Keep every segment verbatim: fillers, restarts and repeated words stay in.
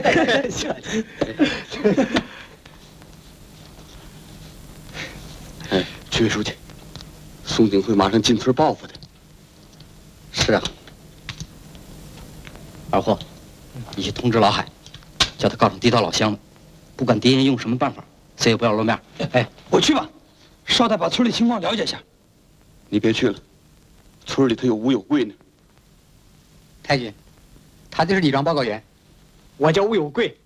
哎，曲书记，宋景会马上进村报复的。 是啊，二货，你去通知老海，叫他告诉地道老乡们，不管敌人用什么办法，谁也不要露面。 哎，我去吧，捎带把村里情况了解一下。 你别去了，村里头有吴有贵呢。 太君，他就是里庄报告员，我叫吴有贵。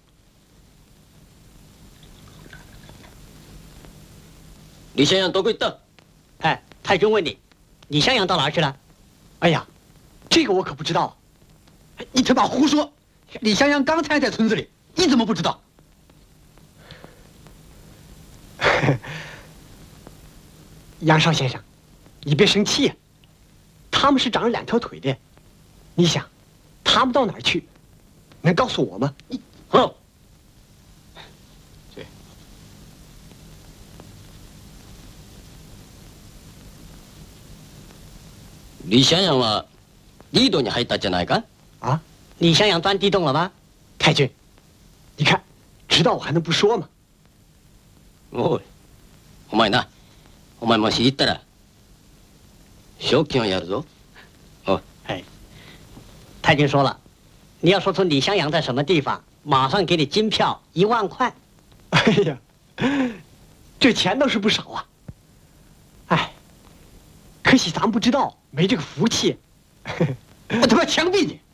李襄阳多贵到？ 哎，太君问你，李襄阳到哪儿去了？ 哎呀，这个我可不知道。你他妈胡说！李襄阳刚才在村子里，你怎么不知道？ 杨少先生，你别生气呀、啊。他们是长了两条腿的，你想，他们到哪儿去？能告诉我吗？你哦， 对。 李襄阳はリードに入ったじゃないか？ 啊，李襄阳钻地洞了吗？太君，你看，知道我还能不说吗？ おい、お前な、お前もし行ったら賞金をやるぞ。哦， 哎，太君说了，你要说出李襄阳在什么地方，马上给你金票一万块。哎呀，这钱倒是不少啊。哎，可惜咱不知道，没这个福气。 我他妈枪毙你！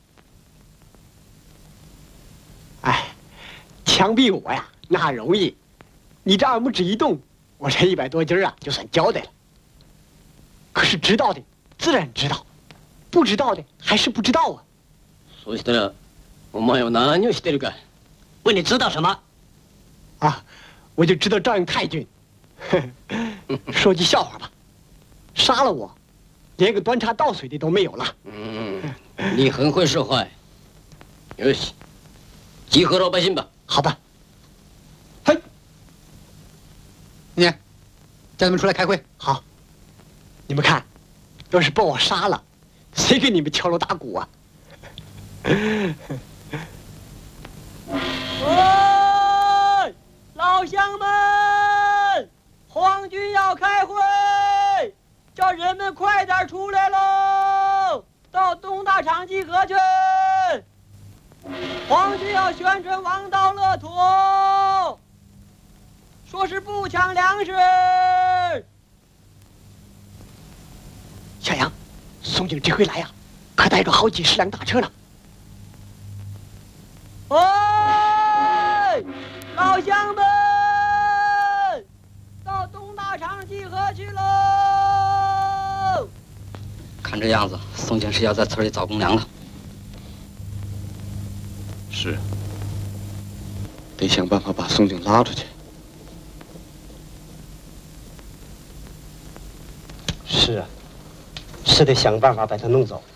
哎，枪毙我呀，那容易。你这二拇指一动，我这一百多斤啊，就算交代了。可是知道的自然知道，不知道的还是不知道啊。 そうしたら、お前は何をしてるか？ 问你知道什么？啊，我就知道照应太君。说句笑话吧，杀了我，连个端茶倒水的都没有了。 嗯，你很会说话。よし，集合老百姓吧。 好吧。 嘿，你叫他们出来开会。 好。你们看，要是把我杀了，谁给你们敲锣打鼓啊？ 喂，老乡们，皇军要开会，叫人们快点出来喽，到东大场集合去。皇军要宣传王道乐土，说是不抢粮食。 小杨，宋景这回来呀、啊，可带着好几十辆大车呢。 喂，老乡们，到东大场集合去喽！ 看这样子，宋景是要在村里找公粮了。 是，得想办法把宋景拉出去。 是啊。是得想办法把他弄走。